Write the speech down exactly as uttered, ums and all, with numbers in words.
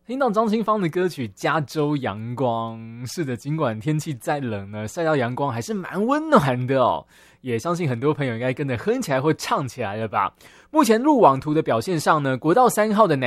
听到张清芳的歌曲《加州阳光》，是的，尽管天气再冷呢，晒到阳光还是蛮温暖的哦。也相信很多朋友应该跟着哼起来或唱起来了吧。目前路网图的表现上呢，国道三号的南